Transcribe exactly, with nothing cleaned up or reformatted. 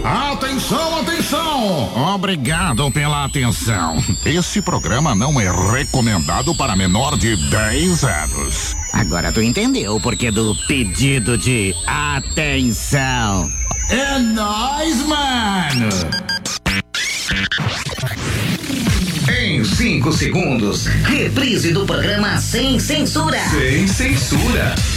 Atenção, atenção! Obrigado pela atenção. Esse programa não é recomendado para menor de dez anos. Agora tu entendeu o porquê do pedido de atenção. É nóis, mano! Em cinco segundos, reprise do programa Sem Censura. Sem Censura.